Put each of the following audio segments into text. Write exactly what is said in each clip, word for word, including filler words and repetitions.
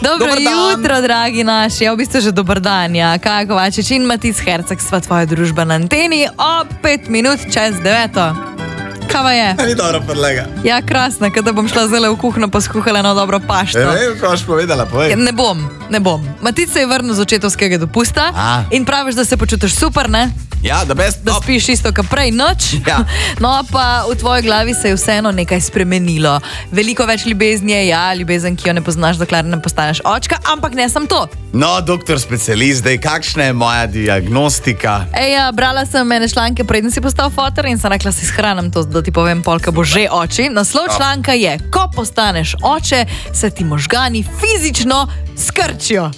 Dobro Dober dan. jutro, dragi naši. Ja, v bistvu že dober dan, ja. Kaj Kovačič in Matic Herceg sva tvoja družba na anteni ob pet minut čez deveto. Kava je? Ni dobro podlega. Ja, krasna, kada bom šla zdaj v kuhno pa skuhala eno dobro pašto. Ne vem, kaj boš povedala, povej. Ja, ne bom, ne bom. Matic se je vrnil z očetovskega dopusta A. in praviš, da se počutiš super, ne? Ja, da best Da top. spiš isto, kot prej noč. Ja. No, pa v tvoji glavi se je vseeno nekaj spremenilo. Veliko več ljubezni je, ja, ljubezen, ki jo ne poznaš, dokler ne postaneš očka, ampak ne sem to. No, doktor specialist, daj, kakšna je moja diagnostika? Ej, ja, brala sem ene članke, preden si postal fotor in sem rekla, si shranim to, da ti povem, polka bo že oči. Naslov članka je: ko postaneš oče, se ti možgani fizično skrčijo.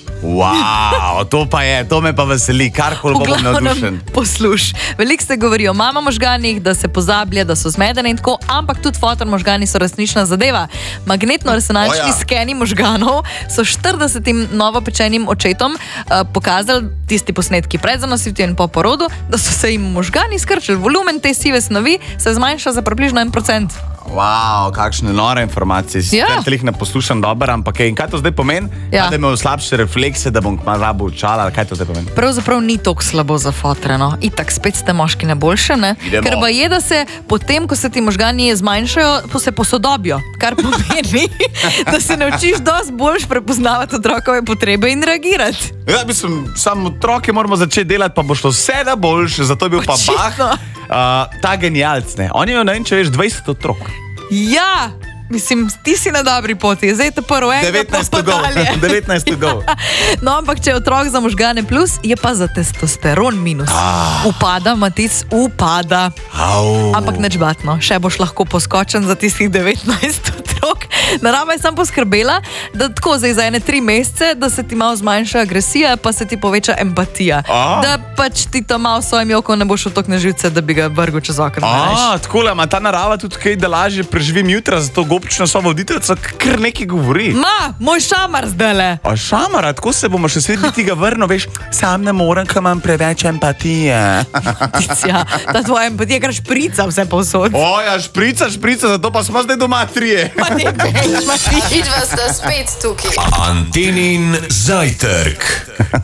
Wow, to pa je, to me pa veseli, karkoli bom navdušen. posluš. Veliko se govori o mama možganih, da se pozablja, da so zmedene in tako, ampak tudi fotor možgani so resnična zadeva. Magnetno-resonančni O ja. skeni možganov so štiridesetim novopečenim očetom uh, pokazali tisti posnetki pred zanositvijo in po porodu, da so se jim možgani skrčili. Volumen te sive snovi se zmanjša za približno en procent. Wow, kakšne nore informacije. Ja. Sicer jih ne poslušam dobro, ampak ej, in kaj to zdaj pomeni? Ja. Da imel slabše reflekse, da bom kmalu rabo učala, ali kaj to zdaj pomeni? Pravzaprav ni tako slabo za fotre, no. Itak spet ste moški na boljšem, ne? Idemo. Ker pa je, da se potem, ko se ti možgani zmanjšajo, pa se posodobijo, kar pomeni, da se naučiš dosti boljš prepoznavati otrokove potrebe in reagirati. Ja, mislim, samo otroke moramo začeti delati, pa bo šlo vse na boljše, zato je bil pa Očitno. Bach uh, ta genialc, ne. On je imel, ne vem, če veš, dvajset otrok. Ja, mislim, ti si na dobri poti, zdaj te prvo enega devetnajst pa tugov. dalje. devetnajst tugov. No, ampak če je otrok za možgane plus, je pa za testosteron minus. Ah. Upada, Matic, upada. Au. Ampak neč batno, še boš lahko poskočen za tistih devetnajst otrok. Narava je sam poskrbela, da tako zdaj za ene tri mesece, da se ti malo zmanjša agresija, pa se ti poveča empatija. A? Da pač ti to malo s svojim jokom ne boš otok na živce, da bi ga vrgel čez okno. A, tako le, ima ta narava tudi kaj, da lažje preživim jutra, zato gopično so voditeljca kar nekaj govori. Ma, moj šamar zdajle. A šamara, tako se bomo še svet biti ga vrno, veš, sam ne morem, ker imam preveč empatije. Ja, ta tvoja empatija kar šprica vse povsod. O, ja, šprica, šprica, zato pa smo zdaj doma trije. Pa ne veš, Matič. Vidva sta spet tukaj. Antenin zajtrk.